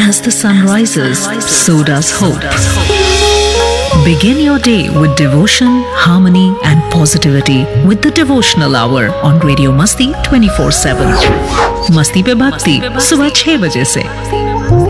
As the sun rises, so does hope. Begin your day with devotion, harmony and positivity with the Devotional Hour on Radio Masti 24/7. मस्ती पे भक्ति सुबह 6 बजे से।